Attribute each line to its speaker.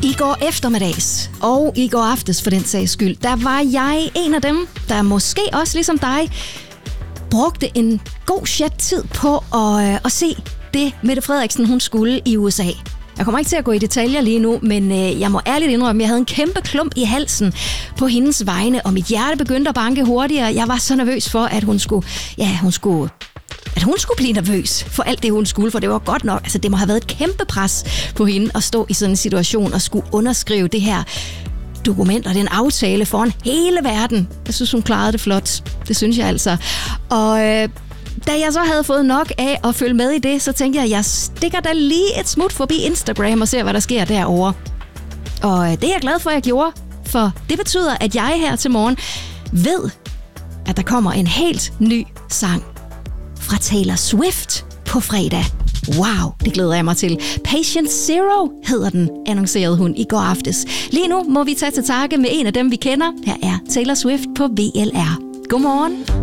Speaker 1: I går eftermiddags, og i går aftes for den sags skyld, der var jeg en af dem, der måske også ligesom dig, brugte en god chat tid på at se det, Mette Frederiksen hun skulle i USA. Jeg kommer ikke til at gå i detaljer lige nu, men jeg må ærligt indrømme, at jeg havde en kæmpe klump i halsen på hendes vegne, og mit hjerte begyndte at banke hurtigere. Jeg var så nervøs for, at hun skulle blive nervøs for alt det, hun skulle, for det var godt nok. Altså, det må have været et kæmpe pres på hende at stå i sådan en situation og skulle underskrive det her dokument og den aftale foran hele verden. Jeg synes, hun klarede det flot. Det synes jeg altså. Og da jeg så havde fået nok af at følge med i det, så tænkte jeg, at jeg stikker da lige et smut forbi Instagram og ser, hvad der sker derovre. Og det er jeg glad for, at jeg gjorde, for det betyder, at jeg her til morgen ved, at der kommer en helt ny sang fra Taylor Swift på fredag. Wow, det glæder jeg mig til. Patient Zero hedder den, annoncerede hun i går aftes. Lige nu må vi tage til takke med en af dem, vi kender. Her er Taylor Swift på VLR. Godmorgen.